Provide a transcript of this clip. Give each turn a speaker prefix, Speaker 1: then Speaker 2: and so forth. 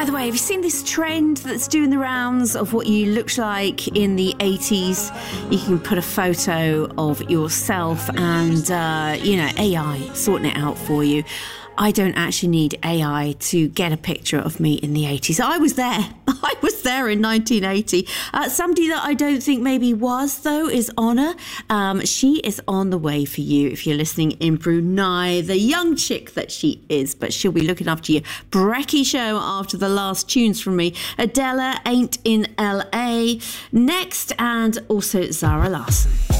Speaker 1: By the way, have you seen this trend that's doing the rounds of what you looked like in the 80s? You can put a photo of yourself and, AI sorting it out for you. I don't actually need AI to get a picture of me in the 80s. I was there. I was there in 1980. Somebody that I don't think maybe was, though, is Honor. She is on the way for you if you're listening in Brunei, the young chick that she is. But she'll be looking after your brekkie show after the last tunes from me. Adela, Ain't in LA. Next, and also Zara Larsson.